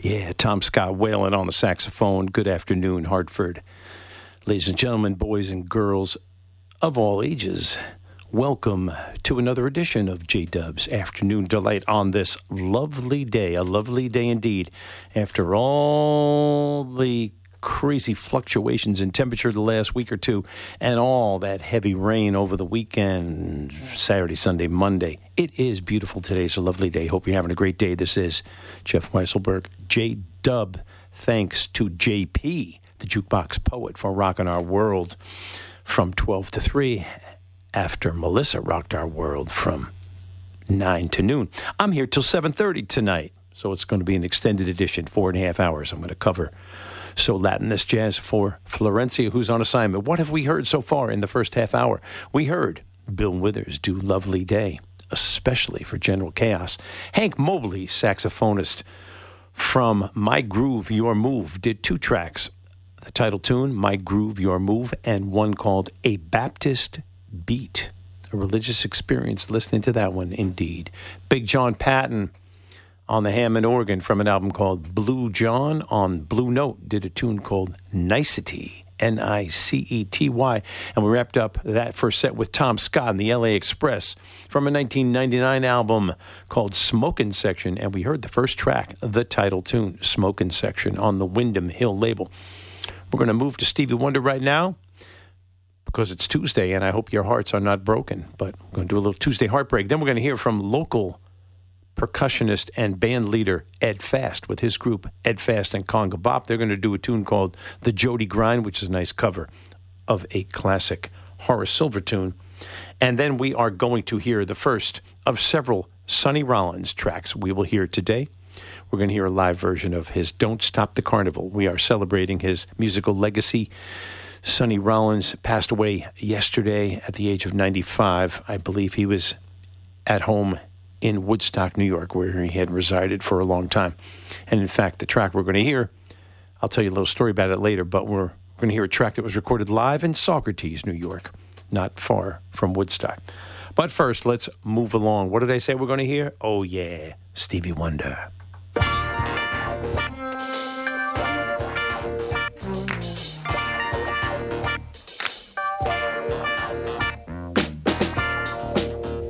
Yeah, Tom Scott wailing on the saxophone. Good afternoon, Hartford. Ladies and gentlemen, boys and girls of all ages, welcome to another edition of J-Dub's Afternoon Delight on this lovely day, a lovely day indeed. After all the crazy fluctuations in temperature the last week or two and all that heavy rain over the weekend, Saturday, Sunday, Monday, it is beautiful today. It's a lovely day. Hope you're having a great day. This is Jeff Weisselberg, J-Dub. Thanks to JP, the Jukebox Poet, for rocking our world from 12 to 3 after Melissa rocked our world from 9 to noon. I'm here till 7:30 tonight, so it's going to be an extended edition, 4.5 hours. I'm going to cover So Latin This Jazz for Florencia, who's on assignment. What have we heard so far in the first half hour? We heard Bill Withers do Lovely Day, especially for General Chaos. Hank Mobley, saxophonist from My Groove, Your Move, did 2 tracks. The title tune, My Groove, Your Move, and one called A Baptist Beat. A religious experience listening to that one, indeed. Big John Patton on the Hammond organ from an album called Blue John on Blue Note did a tune called Nicety, Nicety. And we wrapped up that first set with Tom Scott and the LA Express from a 1999 album called Smokin' Section. And we heard the first track, the title tune, Smokin' Section, on the Windham Hill label. We're going to move to Stevie Wonder right now because it's Tuesday, and I hope your hearts are not broken. But we're going to do a little Tuesday heartbreak. Then we're going to hear from local percussionist and band leader Ed Fast with his group Ed Fast and Conga Bop. They're going to do a tune called The Jody Grind, which is a nice cover of a classic Horace Silver tune. And then we are going to hear the first of several Sonny Rollins tracks we will hear today. We're going to hear a live version of his Don't Stop the Carnival. We are celebrating his musical legacy. Sonny Rollins passed away yesterday at the age of 95. I believe he was at home in Woodstock, New York, where he had resided for a long time. And in fact, the track we're going to hear, I'll tell you a little story about it later, but we're going to hear a track that was recorded live in Saugerties, New York, not far from Woodstock. But first, let's move along. What did I say we're going to hear? Oh, yeah, Stevie Wonder.